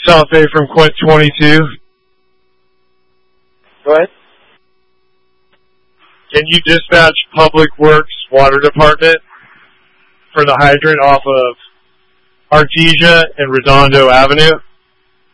South Bay from Quint 22. Go ahead. Can you dispatch Public Works Water Department for the hydrant off of Artesia and Redondo Avenue?